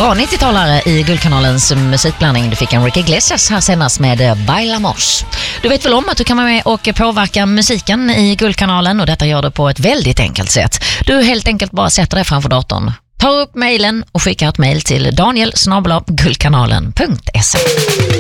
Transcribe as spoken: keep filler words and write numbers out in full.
Bra nittiotalare i Guldkanalens musikblandning. Du fick Enrique Iglesias här senast med Bailamos. Du vet väl om att du kan vara med och påverka musiken i Guldkanalen, och detta gör du på ett väldigt enkelt sätt. Du helt enkelt bara sätter dig framför datorn, tar upp mejlen och skickar ett mejl till daniel snabel-a guldkanalen punkt se.